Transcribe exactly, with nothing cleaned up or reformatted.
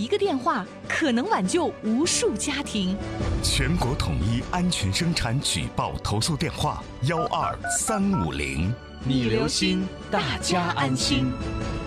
个电话可能挽救无数家庭。 全国统一安全生产举报投诉电话：幺二三五零。 你留心，大家安心。